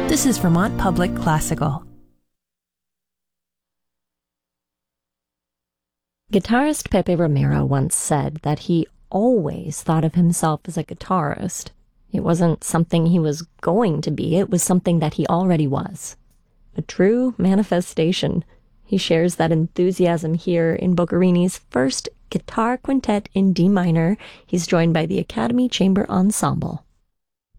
This is Vermont Public Classical. Guitarist Pepe Romero once said that he always thought of himself as a guitarist. It wasn't something he was going to be, it was something that he already was. A true manifestation. He shares that enthusiasm here in Boccherini's first guitar quintet in D minor. He's joined by the Academy Chamber Ensemble.